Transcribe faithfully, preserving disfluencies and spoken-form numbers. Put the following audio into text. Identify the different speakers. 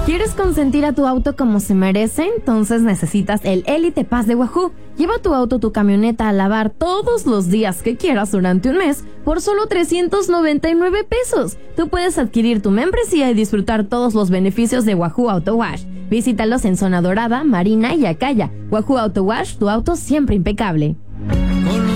Speaker 1: ¿Quieres consentir a tu auto como se merece? Entonces necesitas el Elite Pass de Wahoo. Lleva tu auto o tu camioneta a lavar todos los días que quieras durante un mes por solo trescientos noventa y nueve pesos. Tú puedes adquirir tu membresía y disfrutar todos los beneficios de Wahoo Auto Wash. Visítalos en Zona Dorada, Marina y Acaya. Wahoo Auto Wash, tu auto siempre impecable.